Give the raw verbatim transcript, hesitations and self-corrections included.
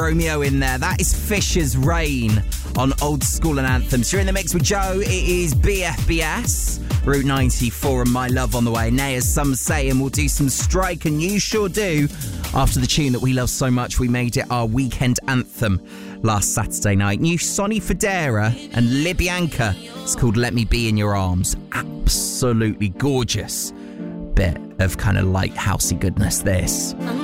Romeo in there. That is Fisher's Rain on Old School and Anthems. You're in the mix with Joe. It is B F B S, Route ninety-four, and My Love on the way. Nay, as some say, and we'll do some Strike, and you sure do. After the tune that we love so much, we made it our weekend anthem last Saturday night. New Sonny Fodera and Libyanka. It's called Let Me Be in Your Arms. Absolutely gorgeous bit of kind of lighthousey goodness, this.